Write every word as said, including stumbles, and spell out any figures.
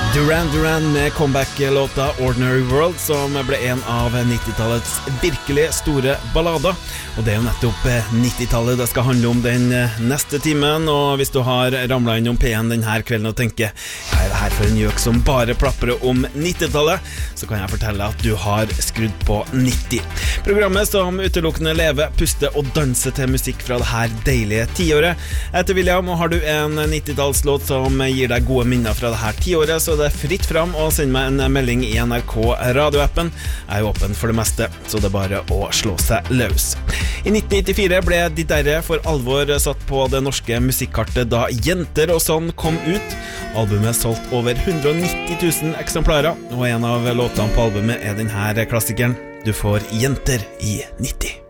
Duran Duran med comeback-låta Ordinary World, som ble en av nittitallets virkelig store ballader. Og det er jo nettopp nittitallet det skal handle om den neste timen. Og hvis du har ramlet inn om P en denne kvelden og tenker hva er det her for en gjøk som bare plapper om nittitallet, så kan jeg fortelle at du har skrudd på nitti. Programmet som utelukkende lever, puster og danser til musikk fra det her deilige tiåret. Jeg heter William, og har du en nittitallslåt som gir deg gode minner fra det her tiåret, så det er fritt fram og send meg en melding i N R K radioappen. Jeg er åpen for det meste, så det er bare å slå seg løs. I nitten nittifire ble De Derre for alvor satt på det norske musikkartet da Jenter og sånn kom ut. Albumet solgt over hundre og nitti tusen eksemplarer, og en av låtene på albumet er denne klassikeren. Du får Jenter i nitti.